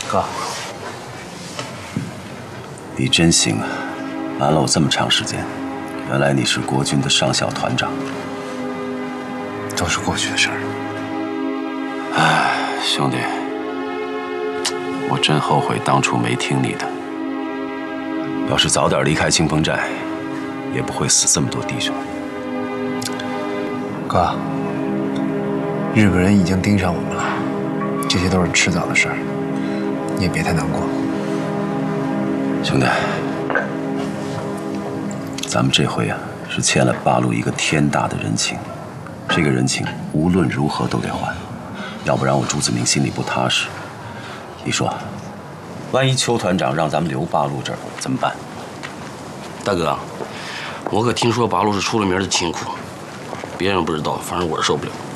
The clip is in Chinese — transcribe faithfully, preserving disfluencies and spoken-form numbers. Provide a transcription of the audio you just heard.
哥， 李真行啊，瞒了我这么长时间，原来你是国军的上校团长。 都是过去的事儿。 唉，兄弟，我真后悔当初没听你的。要是早点离开青峰寨，也不会死这么多弟兄。 哥，日本人已经盯上我们了，这些都是迟早的事儿，你也别太难过。 兄弟，咱们这回啊是欠了八路一个天大的人情，这个人情无论如何都得还，要不然我朱子明心里不踏实。你说，万一邱团长让咱们留八路这儿怎么办？ 大哥，我可听说八路是出了名的清苦，别人不知道，反正我是受不了。